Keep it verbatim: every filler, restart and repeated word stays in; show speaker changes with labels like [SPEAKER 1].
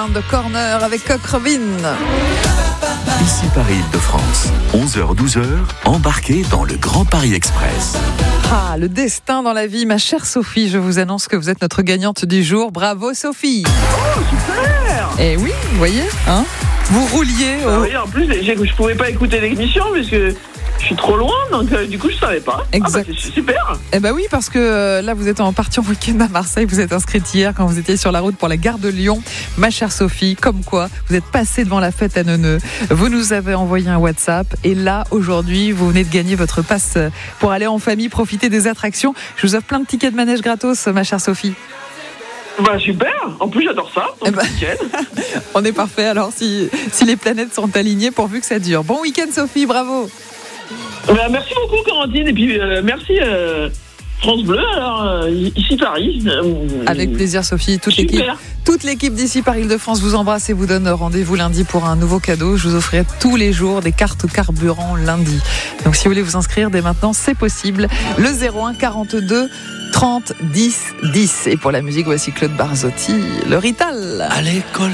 [SPEAKER 1] Around the Corner avec Cock Robin.
[SPEAKER 2] Ici Paris-Île-de-France, onze heures douze heures, embarquez dans le Grand Paris Express.
[SPEAKER 1] Ah, le destin dans la vie, ma chère Sophie, je vous annonce que vous êtes notre gagnante du jour. Bravo Sophie.
[SPEAKER 3] Oh, super.
[SPEAKER 1] Eh oui, vous voyez, hein, vous rouliez.
[SPEAKER 3] Bah
[SPEAKER 1] au...
[SPEAKER 3] oui, en plus, j'ai- je pouvais pas écouter l'émission parce que je suis trop loin, donc euh, du coup, je savais pas.
[SPEAKER 1] Exact.
[SPEAKER 3] Ah bah, c'est super.
[SPEAKER 1] Eh ben oui, parce que euh, là, vous êtes en partie en week-end à Marseille. Vous êtes inscrite hier quand vous étiez sur la route pour la gare de Lyon. Ma chère Sophie, comme quoi, vous êtes passée devant la fête à Neuneu. Vous nous avez envoyé un WhatsApp. Et là, aujourd'hui, vous venez de gagner votre passe pour aller en famille, profiter des attractions. Je vous offre plein de tickets de manège gratos, ma chère Sophie.
[SPEAKER 3] Bah super. En plus, j'adore ça. Donc,
[SPEAKER 1] Eh ben,
[SPEAKER 3] nickel.
[SPEAKER 1] On est parfait alors si, si les planètes sont alignées pourvu que ça dure. Bon week-end, Sophie, bravo.
[SPEAKER 3] Bah, merci beaucoup, Corentine. Et puis, euh, merci euh, France Bleu, alors, euh, ici Paris. Euh,
[SPEAKER 1] Avec plaisir, Sophie. Toute
[SPEAKER 3] Super.
[SPEAKER 1] l'équipe, toute l'équipe d'ici par Île-de-France vous embrasse et vous donne rendez-vous lundi pour un nouveau cadeau. Je vous offrirai tous les jours des cartes carburant lundi. Donc, si vous voulez vous inscrire dès maintenant, c'est possible. Le zéro un quarante-deux trente dix dix. Et pour la musique, voici Claude Barzotti, le Rital.
[SPEAKER 2] À l'école